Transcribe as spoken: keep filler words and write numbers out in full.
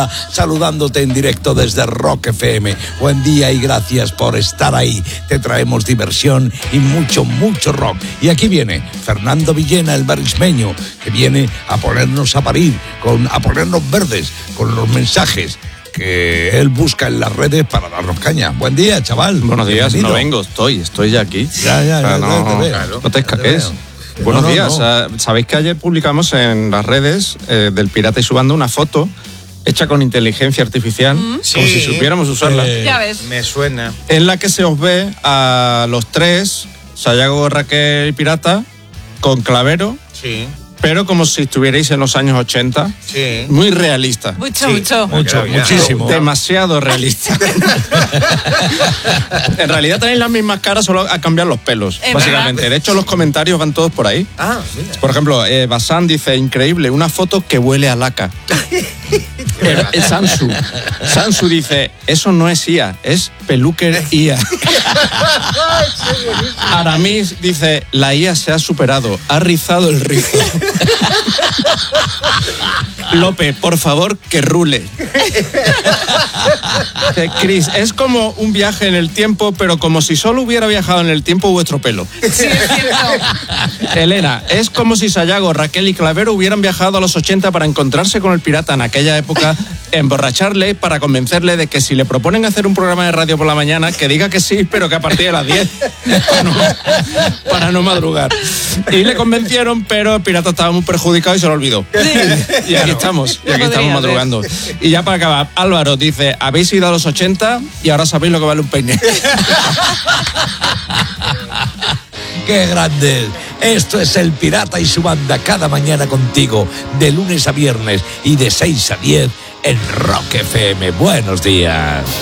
saludándote en directo desde Rock F M. Buen día y gracias por estar ahí. Te traemos diversión y mucho, mucho rock. Y aquí viene Fernando Villena, el barismeño, que viene a ponernos a parir, con, a ponernos verdes con los mensajes que él busca en las redes para darnos caña. Buen día, chaval. Buenos días. Bienvenido. No vengo, estoy, estoy ya aquí. Ya, ya, ya, o sea, ya no, te veo. claro, no te escaques. Te Buenos no, no, días. no. Sabéis que ayer publicamos en las redes eh, del Pirata y su banda una foto hecha con inteligencia artificial, mm. como Sí. si supiéramos usarla, Eh, Ya ves. Me suena. en la que se os ve a los tres, Sayago, Raquel y Pirata, con clavero, Sí, pero como si estuvierais en los años ochenta. sí. Muy realista. Mucho, Sí. mucho. Mucho, Ya, ya. muchísimo. Demasiado realista. En realidad tenéis las mismas caras, solo a cambiar los pelos, Es básicamente. verdad. De hecho, los comentarios van todos por ahí. Ah, mira. Por ejemplo, eh, Basán dice, increíble, una foto que huele a laca. El, el Sansu. Sansu dice, eso no es I A, es peluquer I A. Aramis dice, la I A se ha superado, ha rizado el rizo. Lope, por favor, que rule. Cris, es como un viaje en el tiempo, pero como si solo hubiera viajado en el tiempo vuestro pelo. Sí, es cierto. Elena, es como si Sayago, Raquel y Clavero hubieran viajado a los ochenta para encontrarse con el pirata en aquella época, emborracharle para convencerle de que si le proponen hacer un programa de radio por la mañana, que diga que sí, pero que a partir de las diez, para no, para no madrugar. Y le convencieron, pero el pirata estaba muy perjudicado y se lo olvidó. Y aquí estamos, y aquí Podría estamos ser. madrugando. Y ya para acabar, Álvaro dice, habéis ido a los ochenta y ahora sabéis lo que vale un peine. ¡Qué grande! Esto es El Pirata y su banda, cada mañana contigo, de lunes a viernes y de seis a diez en Rock F M. Buenos días.